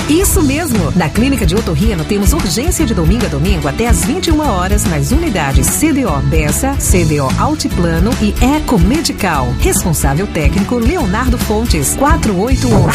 Isso mesmo! Na Clínica de Otorrino temos urgência de domingo a domingo até às 21 horas nas unidades CDO Bessa, CDO Altiplano e Eco Medical. Responsável técnico Leonardo Fontes, 4811